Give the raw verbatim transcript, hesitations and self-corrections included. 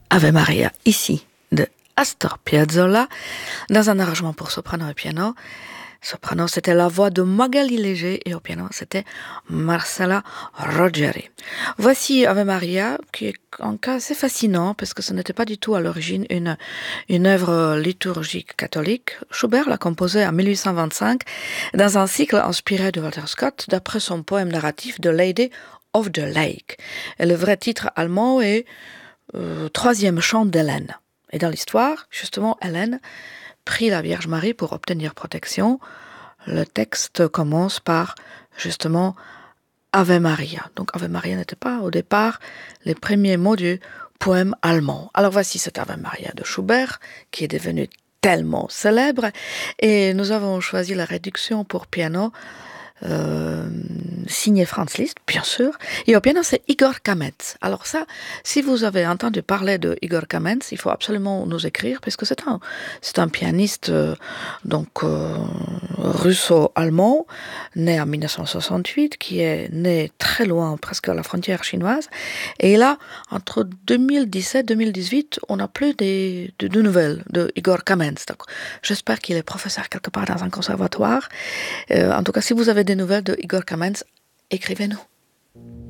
Ave Maria, ici, de Astor Piazzolla, dans un arrangement pour soprano et piano. Soprano, c'était la voix de Magali Léger, et au piano, c'était Marcella Roggeri. Voici Ave Maria, qui est un cas assez fascinant, parce que ce n'était pas du tout à l'origine une, une œuvre liturgique catholique. Schubert l'a composée en mille huit cent vingt-cinq, dans un cycle inspiré de Walter Scott, d'après son poème narratif The Lady of the Lake. Et le vrai titre allemand est euh, Troisième chant d'Hélène. Et dans l'histoire, justement, Hélène prie la Vierge Marie pour obtenir protection. Le texte commence par, justement, Ave Maria. Donc Ave Maria n'était pas, au départ, les premiers mots du poème allemand. Alors voici cet Ave Maria de Schubert, qui est devenu tellement célèbre. Et nous avons choisi la réduction pour piano, Euh, signé Franz Liszt, bien sûr. Et au piano, c'est Igor Kamets. Alors ça, si vous avez entendu parler de Igor Kamets, il faut absolument nous écrire, parce que c'est un, c'est un pianiste euh, donc euh, russo-allemand, né en mille neuf cent soixante-huit, qui est né très loin, presque à la frontière chinoise. Et là, entre deux mille dix-sept et deux mille dix-huit, on n'a plus des, de, de nouvelles de Igor Kamets. Donc, j'espère qu'il est professeur quelque part dans un conservatoire. Euh, en tout cas, si vous avez des nouvelles de Igor Kamets, écrivez-nous.